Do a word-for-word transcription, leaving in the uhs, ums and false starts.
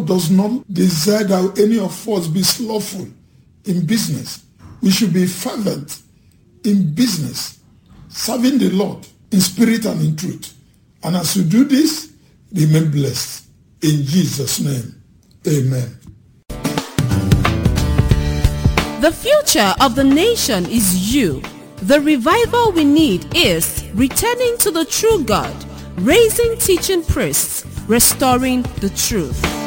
does not desire that any of us be slothful in business. We should be fervent in business, serving the Lord in spirit and in truth. And as you do this, remain blessed. In Jesus' name, amen. The future of the nation is you. The revival we need is returning to the true God, raising teaching priests, restoring the truth.